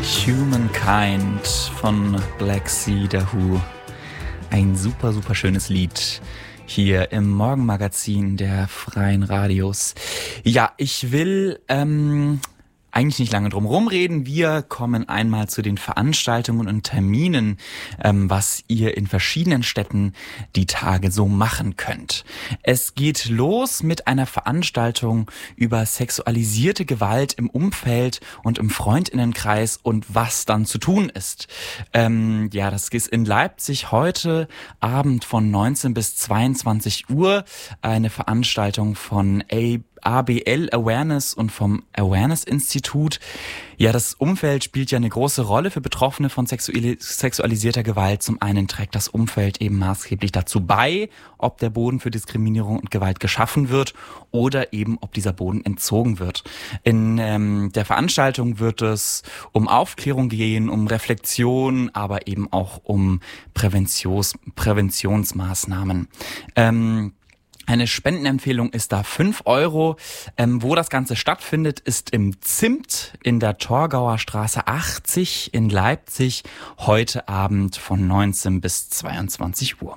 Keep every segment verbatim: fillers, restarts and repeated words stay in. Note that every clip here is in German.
Humankind von Black Sea, The Who. Ein super, super schönes Lied hier im Morgenmagazin der Freien Radios. Ja, ich will ähm, eigentlich nicht lange drum rumreden. Wir kommen einmal zu den Veranstaltungen und Terminen, ähm, was ihr in verschiedenen Städten die Tage so machen könnt. Es geht los mit einer Veranstaltung über sexualisierte Gewalt im Umfeld und im Freundinnenkreis und was dann zu tun ist. Ähm, ja, das ist in Leipzig heute Abend von neunzehn bis zweiundzwanzig Uhr eine Veranstaltung von A A B L Awareness und vom Awareness Institut. Ja, das Umfeld spielt ja eine große Rolle für Betroffene von sexualisierter Gewalt. Zum einen trägt das Umfeld eben maßgeblich dazu bei, ob der Boden für Diskriminierung und Gewalt geschaffen wird oder eben, ob dieser Boden entzogen wird. In ähm, der Veranstaltung wird es um Aufklärung gehen, um Reflexion, aber eben auch um Präventions- Präventionsmaßnahmen. Ähm, Eine Spendenempfehlung ist da fünf Euro. Ähm, wo das Ganze stattfindet, ist im Zimt in der Torgauer Straße achtzig in Leipzig, heute Abend von neunzehn bis zweiundzwanzig Uhr.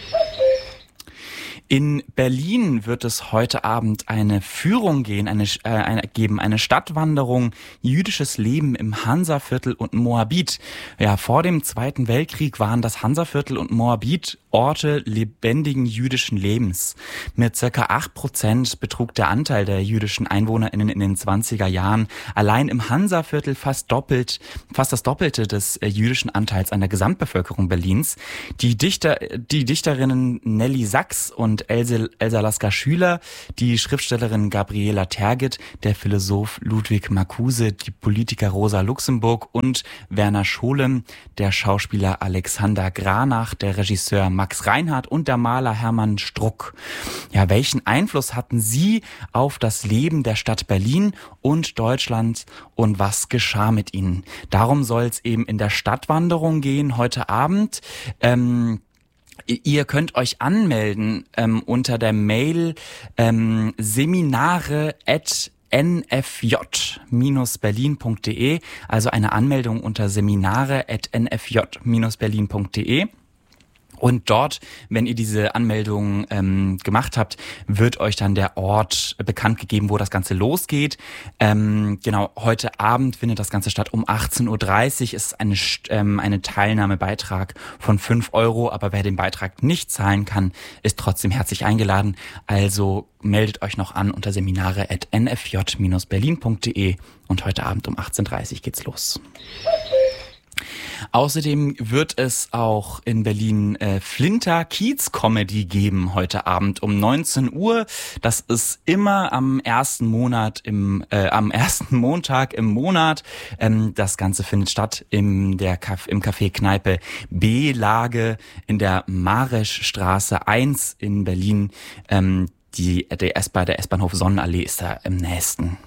In Berlin wird es heute Abend eine Führung gehen, eine, äh, eine, geben, eine Stadtwanderung, jüdisches Leben im Hansaviertel und Moabit. Ja, vor dem Zweiten Weltkrieg waren das Hansaviertel und Moabit Orte lebendigen jüdischen Lebens. Mit circa acht Prozent betrug der Anteil der jüdischen EinwohnerInnen in den zwanziger Jahren allein im Hansaviertel fast doppelt, fast das Doppelte des äh, jüdischen Anteils an der Gesamtbevölkerung Berlins. Die Dichter, die Dichterinnen Nelly Sachs und Und Else, Elsa Lasker-Schüler, die Schriftstellerin Gabriela Tergit, der Philosoph Ludwig Marcuse, die Politiker Rosa Luxemburg und Werner Scholem, der Schauspieler Alexander Granach, der Regisseur Max Reinhardt und der Maler Hermann Struck. Ja, welchen Einfluss hatten sie auf das Leben der Stadt Berlin und Deutschland und was geschah mit ihnen? Darum soll es eben in der Stadtwanderung gehen heute Abend. Ähm, Ihr könnt euch anmelden ähm, unter der Mail ähm, seminare at n f j dash berlin punkt d e, also eine Anmeldung unter seminare at n f j dash berlin punkt d e. Und dort, wenn ihr diese Anmeldung ähm, gemacht habt, wird euch dann der Ort bekannt gegeben, wo das Ganze losgeht. Ähm, genau, heute Abend findet das Ganze statt um achtzehn Uhr dreißig. Es ist eine, ähm, eine Teilnahmebeitrag von fünf Euro, aber wer den Beitrag nicht zahlen kann, ist trotzdem herzlich eingeladen. Also meldet euch noch an unter seminare at n f j dash berlin punkt d e und heute Abend um achtzehn Uhr dreißig geht's los. Außerdem wird es auch in Berlin äh, Flinter Kiez Comedy geben heute Abend um neunzehn Uhr. Das ist immer am ersten Monat im äh, am ersten Montag im Monat. Ähm, das Ganze findet statt im der Caf- im Café Kneipe B-Lage in der Mareschstraße eins in Berlin. Ähm, die der S-Bahn der S-Bahnhof Sonnenallee ist da im nächsten.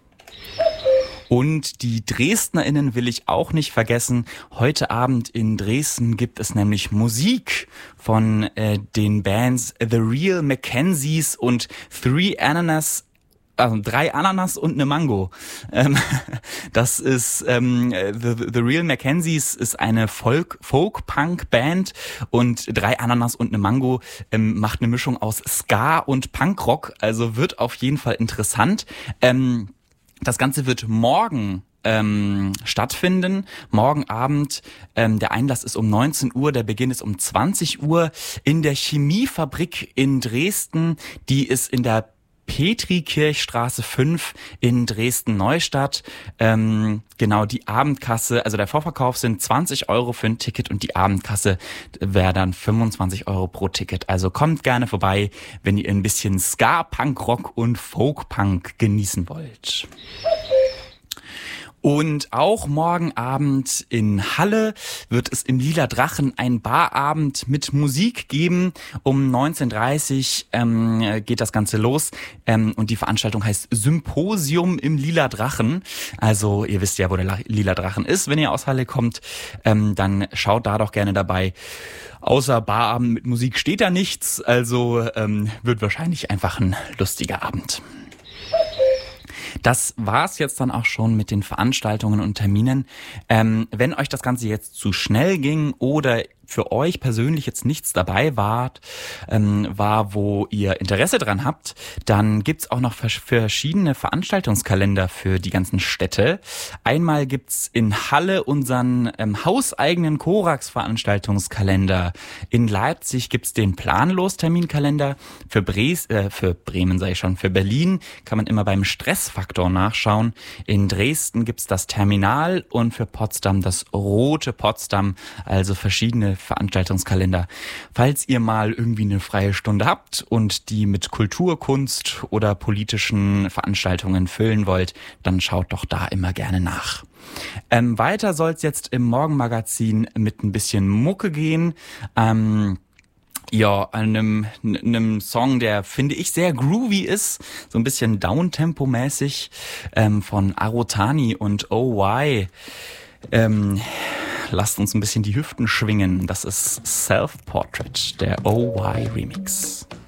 Und die DresdnerInnen will ich auch nicht vergessen. Heute Abend in Dresden gibt es nämlich Musik von äh, den Bands The Real Mackenzies und Three Ananas, also drei Ananas und eine Mango. Ähm, das ist ähm, The, The Real Mackenzies ist eine Folk, Folk-Punk-Band und drei Ananas und eine Mango ähm, macht eine Mischung aus Ska und Punkrock. Also wird auf jeden Fall interessant. Ähm, Das Ganze wird morgen ähm, stattfinden. Morgen Abend, ähm, der Einlass ist um neunzehn Uhr, der Beginn ist um zwanzig Uhr in der Chemiefabrik in Dresden. Die ist in der Petrikirchstraße fünf in Dresden-Neustadt. Ähm, genau, die Abendkasse, also der Vorverkauf sind zwanzig Euro für ein Ticket und die Abendkasse wäre dann fünfundzwanzig Euro pro Ticket. Also kommt gerne vorbei, wenn ihr ein bisschen Ska, Punk-Rock und Folk-Punk genießen wollt. Und auch morgen Abend in Halle wird es im Lila Drachen einen Barabend mit Musik geben. Um neunzehn Uhr dreißig ähm, geht das Ganze los ähm, und die Veranstaltung heißt Symposium im Lila Drachen. Also ihr wisst ja, wo der Lila Drachen ist, wenn ihr aus Halle kommt. Ähm, dann schaut da doch gerne dabei. Außer Barabend mit Musik steht da nichts, also ähm, wird wahrscheinlich einfach ein lustiger Abend. Das war's jetzt dann auch schon mit den Veranstaltungen und Terminen. Ähm, wenn euch das Ganze jetzt zu schnell ging oder für euch persönlich jetzt nichts dabei wart, ähm, war, wo ihr Interesse dran habt, dann gibt's auch noch vers- verschiedene Veranstaltungskalender für die ganzen Städte. Einmal gibt's in Halle unseren ähm, hauseigenen Korax-Veranstaltungskalender. In Leipzig gibt's den Planlos-Terminkalender. Für, Bres äh, für Bremen sei schon, für Berlin kann man immer beim Stressfaktor nachschauen. In Dresden gibt's das Terminal und für Potsdam das Rote Potsdam, also verschiedene Veranstaltungskalender. Falls ihr mal irgendwie eine freie Stunde habt und die mit Kultur, Kunst oder politischen Veranstaltungen füllen wollt, dann schaut doch da immer gerne nach. Ähm, weiter soll es jetzt im Morgenmagazin mit ein bisschen Mucke gehen. Ähm, Ja, einem, einem Song, der, finde ich, sehr groovy ist, so ein bisschen Downtempo-mäßig, ähm, von Arotani und O Y. Ähm, lasst uns ein bisschen die Hüften schwingen. Das ist Self-Portrait, der O Y Remix.